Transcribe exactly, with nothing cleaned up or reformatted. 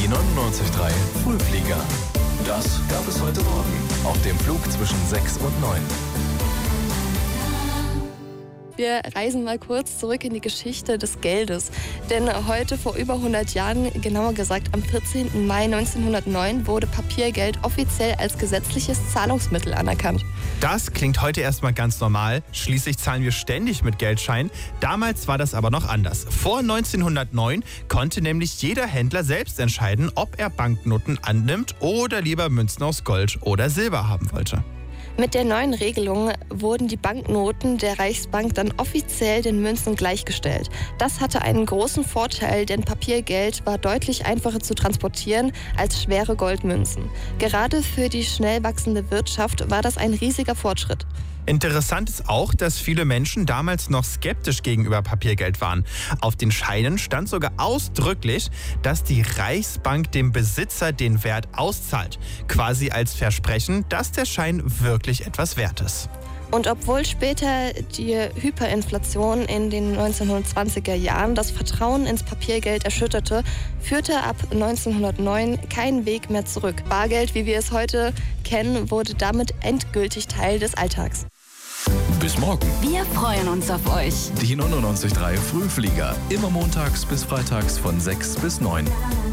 neunundneunzig Komma drei Frühflieger. Das gab es heute Morgen auf dem Flug zwischen sechs und neun. Wir reisen mal kurz zurück in die Geschichte des Geldes. Denn heute vor über hundert Jahren, genauer gesagt am vierzehnten Mai neunzehnhundertneun, wurde Papiergeld offiziell als gesetzliches Zahlungsmittel anerkannt. Das klingt heute erstmal ganz normal. Schließlich zahlen wir ständig mit Geldscheinen. Damals war das aber noch anders. Vor neunzehnhundertneun konnte nämlich jeder Händler selbst entscheiden, ob er Banknoten annimmt oder lieber Münzen aus Gold oder Silber haben wollte. Mit der neuen Regelung wurden die Banknoten der Reichsbank dann offiziell den Münzen gleichgestellt. Das hatte einen großen Vorteil, denn Papiergeld war deutlich einfacher zu transportieren als schwere Goldmünzen. Gerade für die schnell wachsende Wirtschaft war das ein riesiger Fortschritt. Interessant ist auch, dass viele Menschen damals noch skeptisch gegenüber Papiergeld waren. Auf den Scheinen stand sogar ausdrücklich, dass die Reichsbank dem Besitzer den Wert auszahlt. Quasi als Versprechen, dass der Schein wirklich etwas wert ist. Und obwohl später die Hyperinflation in den neunzehnhundertzwanziger Jahren das Vertrauen ins Papiergeld erschütterte, führte ab neunzehnhundertneun kein Weg mehr zurück. Bargeld, wie wir es heute kennen, wurde damit endgültig Teil des Alltags. Bis morgen. Wir freuen uns auf euch. Die neunundneunzig Komma drei Frühflieger. Immer montags bis freitags von sechs bis neun.